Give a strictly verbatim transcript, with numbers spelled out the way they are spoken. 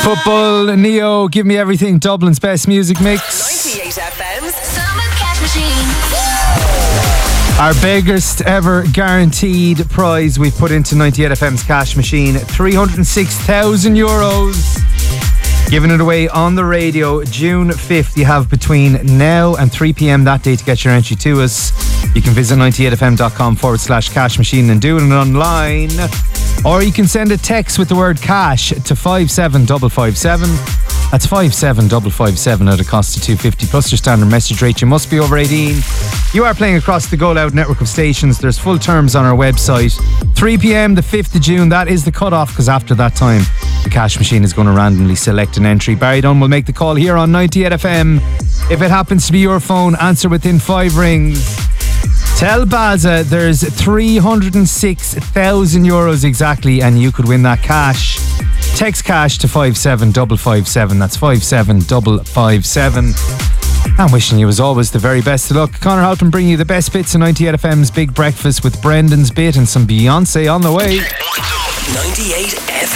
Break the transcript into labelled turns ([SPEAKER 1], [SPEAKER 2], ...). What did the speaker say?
[SPEAKER 1] Football, Neo, Give Me Everything, Dublin's best music mix.
[SPEAKER 2] ninety-eight F M's Summer Cash Machine.
[SPEAKER 1] Our biggest ever guaranteed prize we've put into ninety-eight F M's cash machine, three hundred six thousand euros. Giving it away on the radio, June fifth. You have between now and three p.m. that day to get your entry to us. You can visit ninety-eight f m dot com forward slash cash machine and do it online. Or you can send a text with the word cash to five seven five five seven. That's five seven five five seven at a cost of two fifty plus your standard message rate. You must be over eighteen. You are playing across the Go Loud network of stations. There's full terms on our website. three p.m. the fifth of June. That is the cutoff, because after that time, the cash machine is going to randomly select an entry. Barry Dunn will make the call here on ninety-eight F M. If it happens to be your phone, answer within five rings. Tell Baza there's three hundred six thousand euros exactly, and you could win that cash. Text cash to five seven five five seven. That's five seven five five seven. I'm wishing you as always the very best of luck. Conor Halpin bringing you the best bits of ninety-eight F M's Big Breakfast with Brendan's Bit and some Beyonce on the way.
[SPEAKER 2] ninety-eight F